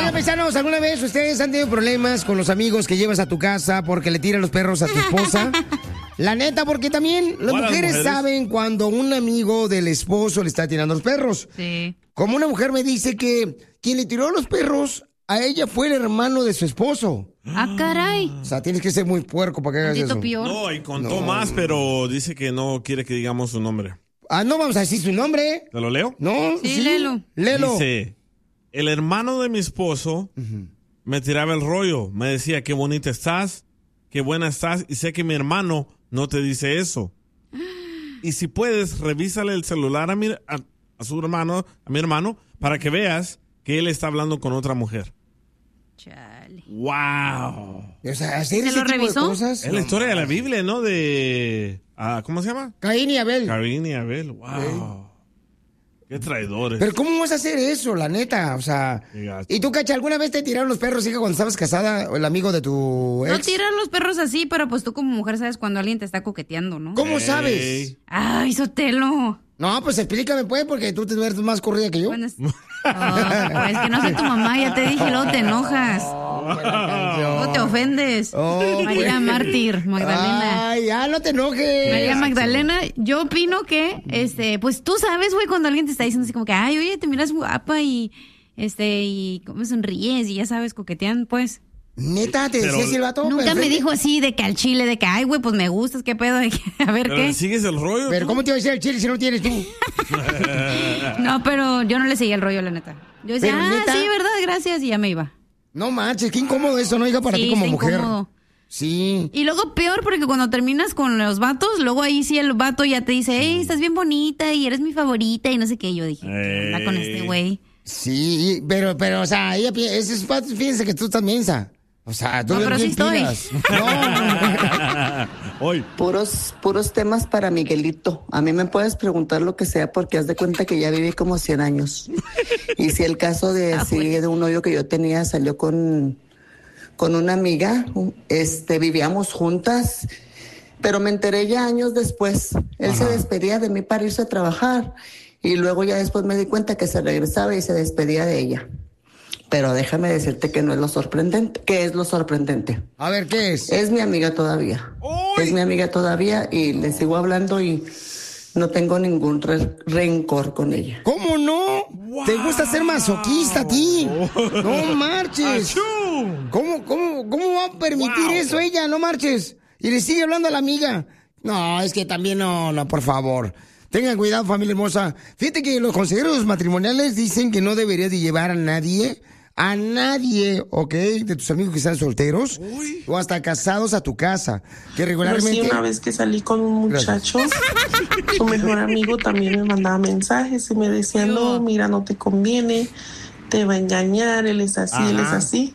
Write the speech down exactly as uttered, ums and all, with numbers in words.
Oigan, paisanos, ¿alguna vez ustedes han tenido problemas con los amigos que llevas a tu casa porque le tiran los perros a tu esposa? La neta, porque también las mujeres, mujeres saben cuando un amigo del esposo le está tirando los perros. Sí. Como una mujer me dice que quien le tiró los perros a ella fue el hermano de su esposo. Ah, caray. O sea, tienes que ser muy puerco para que hagas eso. Peor. No, y contó No. más, pero dice que no quiere que digamos su nombre. Ah, no vamos a decir su nombre. ¿Te lo leo? No, Sí, sí. léelo. Léelo. Dice, el hermano de mi esposo uh-huh. me tiraba el rollo. Me decía, qué bonita estás, qué buena estás. Y sé que mi hermano no te dice eso. Y si puedes, revísale el celular a mi, a, a su hermano, a mi hermano, para que veas que él está hablando con otra mujer. Chale. ¡Wow! O sea, hacer ¿Se ese lo tipo revisó? de cosas. Es la historia de la Biblia, ¿no? De... Ah, ¿cómo se llama? Caín y Abel. Caín y Abel. ¡Wow! Sí. ¡Qué traidores! Pero ¿cómo vas a hacer eso, la neta? O sea... ¿Y tú, Cacha, alguna vez te tiraron los perros, hija, cuando estabas casada, o el amigo de tu ex? No tirar los perros así, pero pues tú como mujer sabes cuando alguien te está coqueteando, ¿no? ¿Cómo Hey. sabes? Ay, Sotelo. No, pues explícame, pues, porque tú te ves más corrida que yo. Bueno, es... oh, pues que no soy tu mamá, ya te dije, luego te enojas. Luego te ofendes. Oh, María pues. Mártir, Magdalena. Ay, ya no te enojes. María Magdalena, yo opino que, este, pues tú sabes, güey, cuando alguien te está diciendo así como que, ay, oye, te miras guapa y, este, y cómo sonríes y ya sabes, coquetean, pues. ¿Neta te decía así el vato? Nunca me dijo así de que al chile, de que, ay, güey, pues me gustas, qué pedo, de que, a ver ¿Pero qué. le sigues el rollo? Pero tú? ¿cómo te iba a decir el chile si no tienes tú? No, pero yo no le seguía el rollo, la neta. Yo decía, ¿Pero ah, neta? sí, verdad, gracias, y ya me iba. No manches, qué incómodo eso, ¿no? Hija, para Sí, ti como está mujer. incómodo. Sí. Y luego peor porque cuando terminas con los vatos, luego ahí sí el vato ya te dice, hey, estás bien bonita y eres mi favorita y no sé qué. Yo dije, ¿qué onda con este güey? Sí, pero, pero, o sea, ella, pi- esos vatos, fíjense que tú estás mensa. O sea, tú No, eres pero bien sí estoy. pilas. No. Hoy. Puros, puros temas para Miguelito. A mí me puedes preguntar lo que sea porque haz de cuenta que ya viví como cien años. Y si el caso de, Ah, sí, pues. de un novio que yo tenía salió con, con una amiga, este, vivíamos juntas, pero me enteré ya años después. Él Ajá. se despedía de mí para irse a trabajar y luego ya después me di cuenta que se regresaba y se despedía de ella. Pero déjame decirte que no es lo sorprendente. ¿Qué es lo sorprendente? A ver, ¿qué es? Es mi amiga todavía. ¡Uy! Es mi amiga todavía y le sigo hablando y no tengo ningún re- rencor con ella. ¿Cómo no? Wow. ¿Te gusta ser masoquista a ti? No marches. ¡Achú! ¿Cómo, cómo, cómo va a permitir Wow. eso ella? No marches. Y le sigue hablando a la amiga. No, es que también no, no, por favor. Tengan cuidado, familia hermosa. Fíjate que los consejeros matrimoniales dicen que no deberías de llevar a nadie, a nadie, ¿ok? De tus amigos que están solteros Uy. o hasta casados a tu casa. Que Pero regularmente... sí, una vez que salí con un muchacho, su mejor amigo también me mandaba mensajes y me decía, no, mira, no te conviene, te va a engañar, él es así, él es Ajá. así.